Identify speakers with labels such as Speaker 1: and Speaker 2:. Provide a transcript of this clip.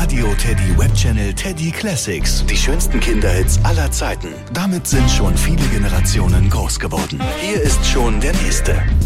Speaker 1: Radio Teddy Webchannel Teddy Classics. Die schönsten Kinderhits aller Zeiten. Damit sind schon viele Generationen groß geworden. Hier ist schon der nächste.